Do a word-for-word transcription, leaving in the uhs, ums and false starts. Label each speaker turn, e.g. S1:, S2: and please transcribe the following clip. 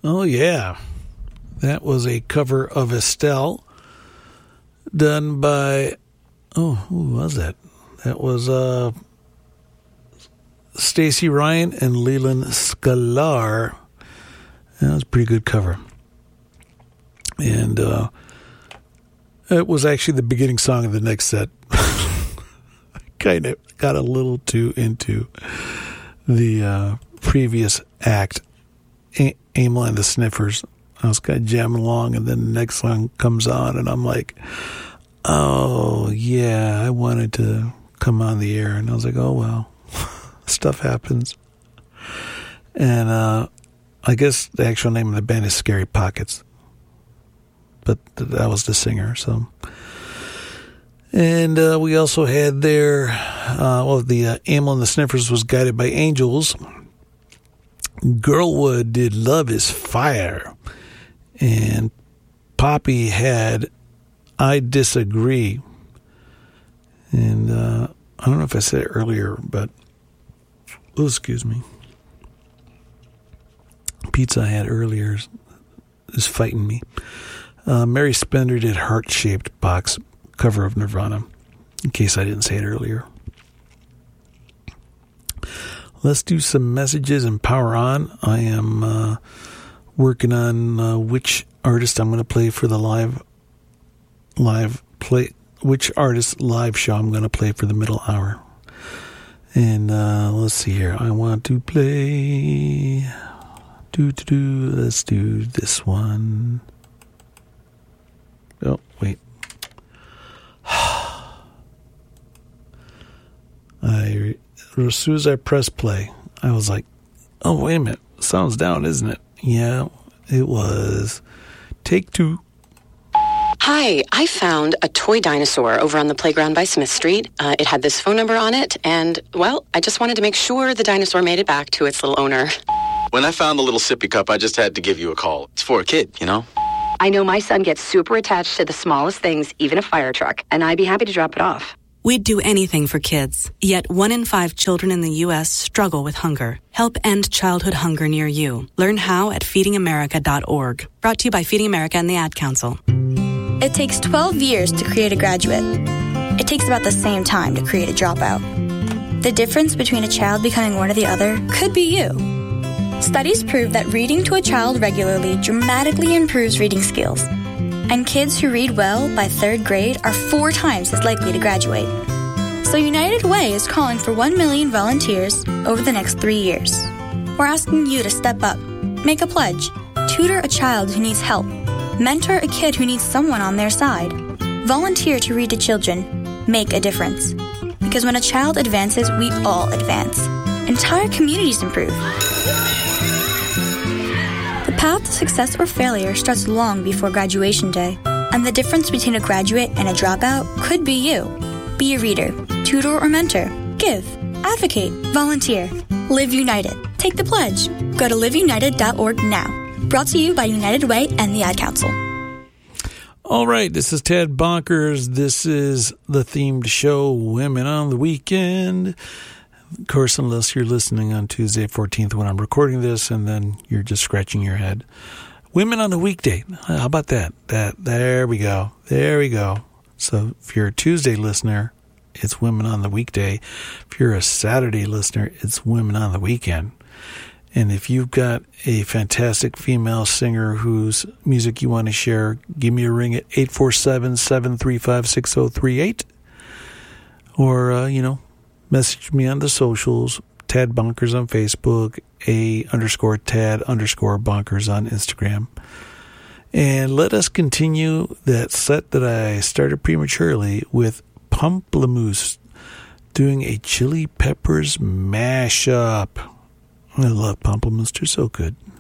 S1: Oh, yeah. That was a cover of Estelle done by, oh, who was that? That was uh, Stacey Ryan and Leland Sklar. That was a pretty good cover. And uh, it was actually the beginning song of the next set. I kind of got a little too into the uh, previous act, a- Amyl and the Sniffers. I was kind of jamming along, and then the next song comes on, and I'm like, oh, yeah, I wanted to come on the air. And I was like, oh, well, stuff happens. And uh, I guess the actual name of the band is Scary Pockets. But that was the singer, so. And uh, we also had there, uh, well, the uh, Amyl and the Sniffers was Guided by Angels. Girlwood did Love is Fire. And Poppy had I Disagree. And uh, I don't know if I said it earlier, but, oh, excuse me. Pizza I had earlier is, is fighting me. Uh, Mary Spender did Heart-Shaped Box, cover of Nirvana, in case I didn't say it earlier. Let's do some messages and power on. I am uh, working on uh, which artist I'm going to play for the live, live play, which artist live show I'm going to play for the middle hour. And uh, let's see here. I want to play, do, do, do, let's do this one. Oh, wait. I, as soon as I pressed play, I was like, oh, wait a minute. Sound's down, isn't it? Yeah, it was. Take two.
S2: Hi, I found a toy dinosaur over on the playground by Smith Street. Uh, it had this phone number on it, and, well, I just wanted to make sure the dinosaur made it back to its little owner.
S3: When I found the little sippy cup, I just had to give you a call. It's for a kid, you know?
S2: I know my son gets super attached to the smallest things, even a fire truck, and I'd be happy to drop it off.
S4: We'd do anything for kids, yet one in five children in the U S struggle with hunger. Help end childhood hunger near you. Learn how at feeding america dot org. Brought to you by Feeding America and the Ad Council.
S5: It takes twelve years to create a graduate. It takes about the same time to create a dropout. The difference between a child becoming one or the other could be you. Studies prove that reading to a child regularly dramatically improves reading skills. And kids who read well by third grade are four times as likely to graduate. So United Way is calling for one million volunteers over the next three years. We're asking you to step up, make a pledge, tutor a child who needs help, mentor a kid who needs someone on their side, volunteer to read to children, make a difference. Because when a child advances, we all advance. Entire communities improve. The path to success or failure starts long before graduation day, and the difference between a graduate and a dropout could be you. Be a reader, tutor or mentor, give, advocate, volunteer. Live United. Take the pledge. Go to live united dot org now. Brought to you by United Way and the Ad Council.
S1: All right, this is Ted Bonkers. This is the themed show, Women on the Weekend. Of course, unless you're listening on Tuesday, fourteenth, when I'm recording this, and then you're just scratching your head. Women on the weekday. How about that? That there we go. There we go. So if you're a Tuesday listener, it's Women on the Weekday. If you're a Saturday listener, it's Women on the Weekend. And if you've got a fantastic female singer whose music you want to share, give me a ring at eight four seven, seven three five, six zero three eight. Or, uh, you know, message me on the socials, Tad Bonkers on Facebook, A underscore Tad underscore Bonkers on Instagram. And let us continue that set that I started prematurely with Pomplamoose doing a Chili Peppers mashup. I love Pomplamoose. They're so good.